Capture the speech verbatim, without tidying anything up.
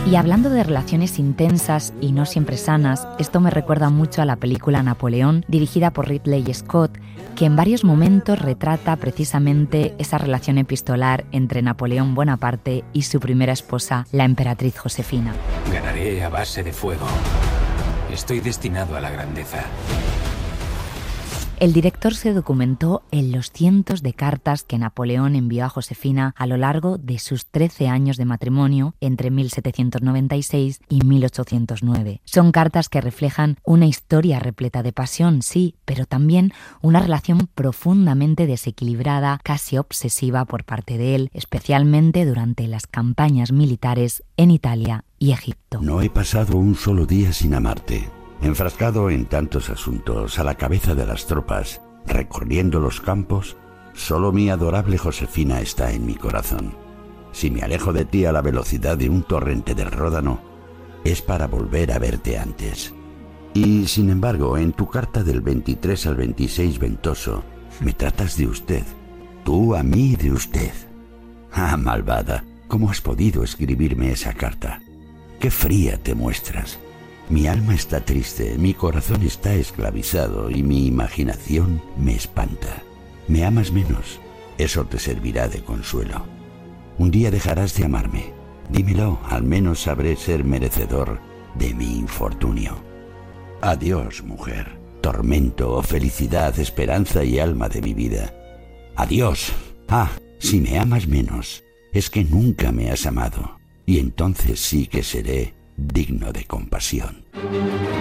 Y hablando de relaciones intensas y no siempre sanas, esto me recuerda mucho a la película Napoleón, dirigida por Ridley Scott, que en varios momentos retrata precisamente esa relación epistolar entre Napoleón Bonaparte y su primera esposa, la emperatriz Josefina. Ganaré a base de fuego. Estoy destinado a la grandeza. El director se documentó en los cientos de cartas que Napoleón envió a Josefina a lo largo de sus trece años de matrimonio entre mil setecientos noventa y seis y mil ochocientos nueve. Son cartas que reflejan una historia repleta de pasión, sí, pero también una relación profundamente desequilibrada, casi obsesiva por parte de él, especialmente durante las campañas militares en Italia y Egipto. No he pasado un solo día sin amarte. Enfrascado en tantos asuntos, a la cabeza de las tropas, recorriendo los campos, solo mi adorable Josefina está en mi corazón. Si me alejo de ti a la velocidad de un torrente del Ródano, es para volver a verte antes. Y, sin embargo, en tu carta del veintitrés al veintiséis ventoso, me tratas de usted. Tú a mí de usted. Ah, malvada, ¿cómo has podido escribirme esa carta? ¡Qué fría te muestras! Mi alma está triste, mi corazón está esclavizado y mi imaginación me espanta. ¿Me amas menos? Eso te servirá de consuelo. Un día dejarás de amarme. Dímelo, al menos sabré ser merecedor de mi infortunio. Adiós, mujer. Tormento, felicidad, esperanza y alma de mi vida. Adiós. Ah, si me amas menos, es que nunca me has amado. Y entonces sí que seré digno de compasión.